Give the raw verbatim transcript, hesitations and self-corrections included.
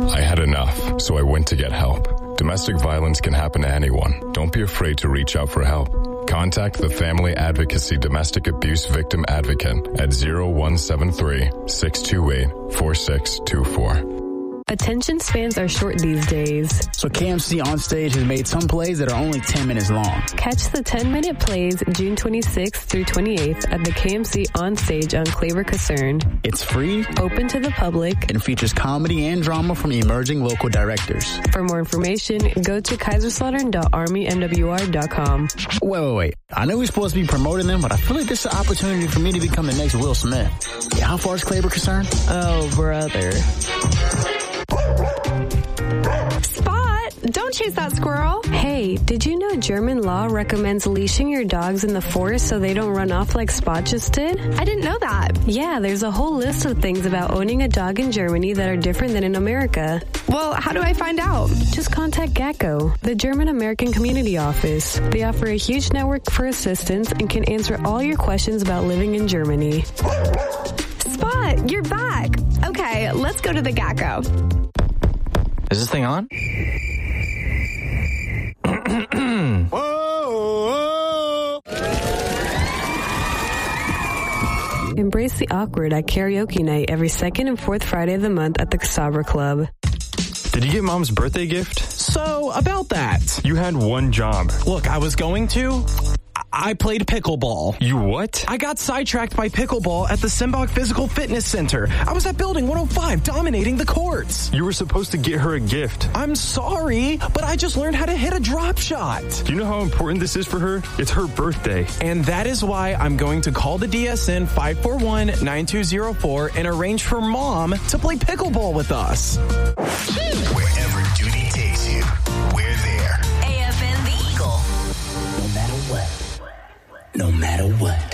I had enough, so I went to get help. Domestic violence can happen to anyone. Don't be afraid to reach out for help. Contact the Family Advocacy Domestic Abuse Victim Advocate at zero one seven three, six two eight, four six two four. Attention spans are short these days. So K M C On Stage has made some plays that are only ten minutes long. Catch the ten-minute plays June twenty-sixth through twenty-eighth at the K M C On Stage on Claver Casern. It's free, open to the public, and features comedy and drama from emerging local directors. For more information, go to kaiserslautern dot army m w r dot com. Wait, wait, wait. I know we're supposed to be promoting them, but I feel like this is an opportunity for me to become the next Will Smith. Yeah, how far is Claver Casern? Oh, brother. Spot, don't chase that squirrel. Hey, did you know German law recommends leashing your dogs in the forest so they don't run off like Spot just did? I didn't know that. Yeah, there's a whole list of things about owning a dog in Germany that are different than in America. Well, how do I find out? Just contact GACO, the German American Community Office. They offer a huge network for assistance and can answer all your questions about living in Germany. Spot, you're back. Okay, let's go to the GACO. Is this thing on? Whoa, whoa. Embrace the awkward at karaoke night every second and fourth Friday of the month at the Sabra Club. Did you get Mom's birthday gift? So, about that. You had one job. Look, I was going to... I played pickleball. You what? I got sidetracked by pickleball at the Simbach Physical Fitness Center. I was at Building one oh five dominating the courts. You were supposed to get her a gift. I'm sorry, but I just learned how to hit a drop shot. Do you know how important this is for her? It's her birthday. And that is why I'm going to call the D S N five four one, nine two zero four and arrange for Mom to play pickleball with us. Wherever duty takes you, we're there. A F N The Eagle. No matter what. No matter what.